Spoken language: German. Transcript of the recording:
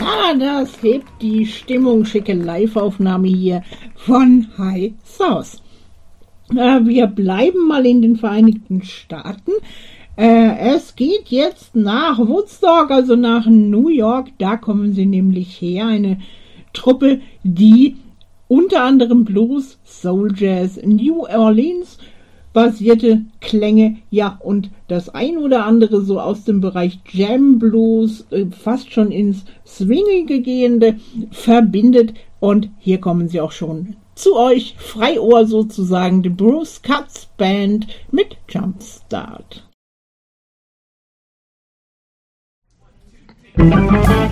Das hebt die Stimmung, schicke Live-Aufnahme hier von High Sauce. Wir bleiben mal in den Vereinigten Staaten. Es geht jetzt nach Woodstock, also nach New York. Da kommen sie nämlich her. Eine Truppe, die unter anderem Blues, Soul Jazz, New Orleans basierte Klänge, ja, und das ein oder andere so aus dem Bereich Jam Blues, fast schon ins Swingige gehende, verbindet. Und hier kommen sie auch schon zu euch, Freiohr sozusagen, die Bruce Katz Band mit Jumpstart.